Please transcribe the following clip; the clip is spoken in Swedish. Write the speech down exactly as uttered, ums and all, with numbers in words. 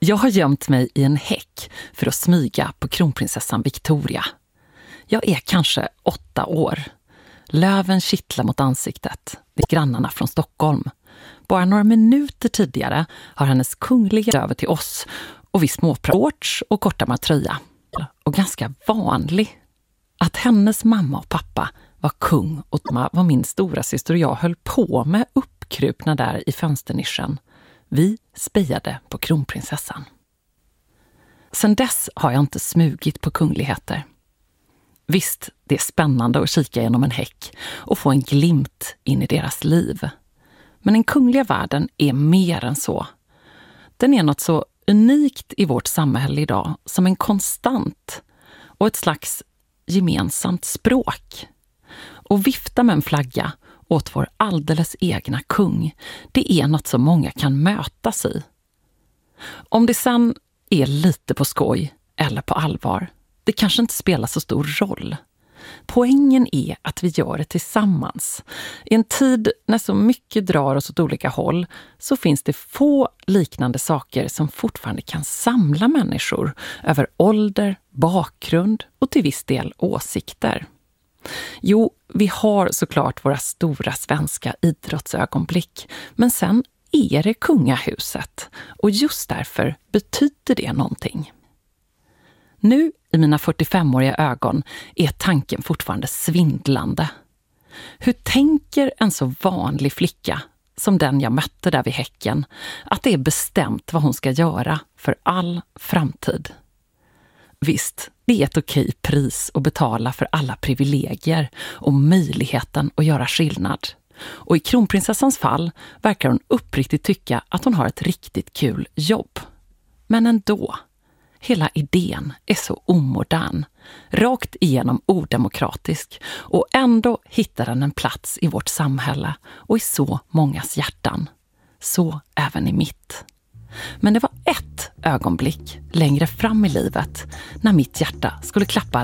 Jag har gömt mig i en häck för att smyga på kronprinsessan Victoria. Jag är kanske åtta år. Löven kittlar mot ansiktet. Det är grannarna från Stockholm. Bara några minuter tidigare har hennes kungliga över till oss och vi småprators och korta tröja. Och ganska vanlig. Att hennes mamma och pappa var kung och mamma var min stora syster och jag höll på med uppkrupna där i fönsternischen. Vi spejade på kronprinsessan. Sen dess har jag inte smugit på kungligheter. Visst, det är spännande att kika genom en häck och få en glimt in i deras liv. Men den kungliga världen är mer än så. Den är något så unikt i vårt samhälle idag som en konstant och ett slags gemensamt språk. Och vifta med en flagga åt vår alldeles egna kung, det är något som många kan mötas i. Om det sen är lite på skoj eller på allvar, det kanske inte spelar så stor roll. Poängen är att vi gör det tillsammans. I en tid när så mycket drar oss åt olika håll så finns det få liknande saker som fortfarande kan samla människor över ålder, bakgrund och till viss del åsikter. Jo, vi har såklart våra stora svenska idrottsögonblick, men sen är det kungahuset och just därför betyder det någonting. Nu i mina fyrtiofemåriga ögon är tanken fortfarande svindlande. Hur tänker en så vanlig flicka som den jag mötte där vid häcken att det är bestämt vad hon ska göra för all framtid? Visst, det är ett okej pris att betala för alla privilegier och möjligheten att göra skillnad. Och i kronprinsessans fall verkar hon uppriktigt tycka att hon har ett riktigt kul jobb. Men ändå, hela idén är så omodern, rakt igenom odemokratisk och ändå hittar den en plats i vårt samhälle och i så mångas hjärtan. Så även i mitt. Men det var ett ögonblick längre fram i livet när mitt hjärta skulle klappa